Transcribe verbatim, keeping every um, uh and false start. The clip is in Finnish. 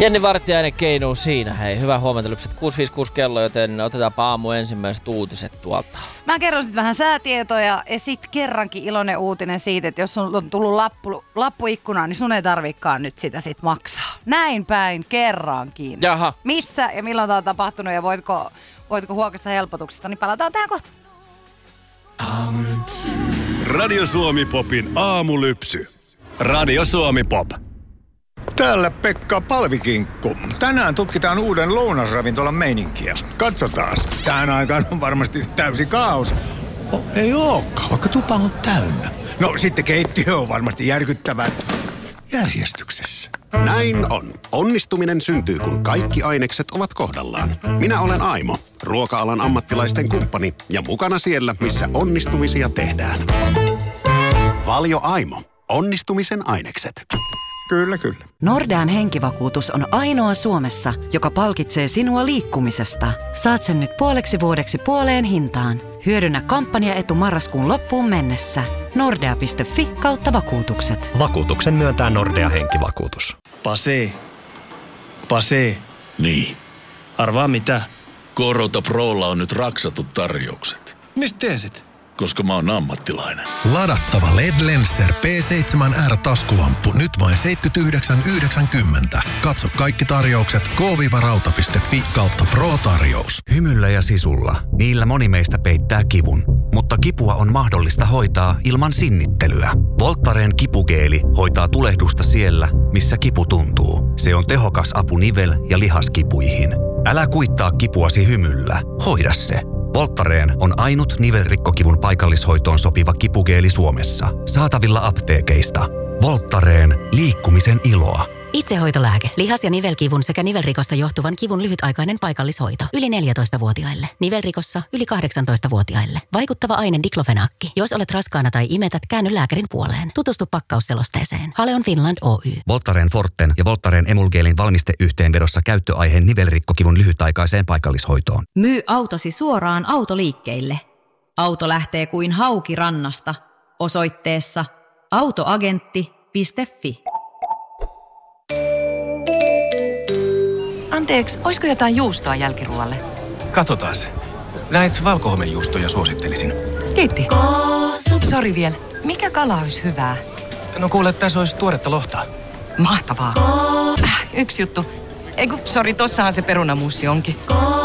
Jenni Vartiainen keinuu siinä. Hei, hyvää huomenta lypset. kuusi viisikymmentäkuusi kello, joten otetaanpa aamu ensimmäiset uutiset tuolta. Mä kerron sit vähän säätietoja ja sit kerrankin iloinen uutinen siitä, että jos on tullut lappu, lappu ikkunaan, niin sun ei tarvikaan nyt sitä sit maksaa. Näin päin kerrankin. Jaha. Missä ja milloin tää on tapahtunut ja voitko, voitko huokasta helpotuksesta, niin palataan tähän kohta. Aamulypsy. Radio Suomi Popin aamulypsy. Radio Suomi Pop. Täällä Pekka Palvikinkku. Tänään tutkitaan uuden lounasravintolan meininkiä. Katsotaan. Tähän aikaan on varmasti täysi kaos. Oh, ei ookaan, vaikka tupa on täynnä. No sitten keittiö on varmasti järkyttävän järjestyksessä. Näin on. Onnistuminen syntyy, kun kaikki ainekset ovat kohdallaan. Minä olen Aimo, ruoka-alan ammattilaisten kumppani ja mukana siellä, missä onnistumisia tehdään. Valio Aimo. Onnistumisen ainekset. Kyllä, kyllä. Nordean henkivakuutus on ainoa Suomessa, joka palkitsee sinua liikkumisesta. Saat sen nyt puoleksi vuodeksi puoleen hintaan. Hyödynnä kampanjaetu marraskuun loppuun mennessä. Nordea piste fi kautta vakuutukset. Vakuutuksen myöntää Nordea henkivakuutus. Pase. Pase. Niin. Arvaa mitä? Korota Prolla on nyt raksatut tarjoukset. Mistä tiesit? Koska mä oon ammattilainen. Ladattava L E D-Lenser P seitsemän R-taskulamppu nyt vain seitsemänkymmentäyhdeksän yhdeksänkymmentä. Katso kaikki tarjoukset k rauta piste fi kautta pro-tarjous. Hymyllä ja sisulla. Niillä moni meistä peittää kivun. Mutta kipua on mahdollista hoitaa ilman sinnittelyä. Voltaren kipugeeli hoitaa tulehdusta siellä, missä kipu tuntuu. Se on tehokas apu nivel- ja lihaskipuihin. Älä kuittaa kipuasi hymyllä. Hoida se. Voltareen on ainut nivelrikkokivun paikallishoitoon sopiva kipugeeli Suomessa. Saatavilla apteekeista. Voltareen liikkumisen iloa. Itsehoitolääke. Lihas- ja nivelkivun sekä nivelrikosta johtuvan kivun lyhytaikainen paikallishoito. Yli neljätoistavuotiaille. Nivelrikossa yli kahdeksantoistavuotiaille. Vaikuttava aine diklofenaakki. Jos olet raskaana tai imetät, käänny lääkärin puoleen. Tutustu pakkausselosteeseen. Haleon Finland Oy. Voltaren Forten ja Voltaren Emulgeelin valmisteyhteenvedossa käyttöaiheen nivelrikkokivun lyhytaikaiseen paikallishoitoon. Myy autosi suoraan autoliikkeille. Auto lähtee kuin hauki rannasta. Osoitteessa autoagentti piste fi. Anteeksi, olisiko jotain juustoa jälkiruoalle? Katsotaan se. Näitä valkohomejuustoja suosittelisin. Kiitti. Sori vielä. Mikä kala olisi hyvää? No kuule, tässä olisi tuoretta lohtaa. Mahtavaa. Äh, yksi juttu. Eiku, sori, tossahan se perunamuussi onkin.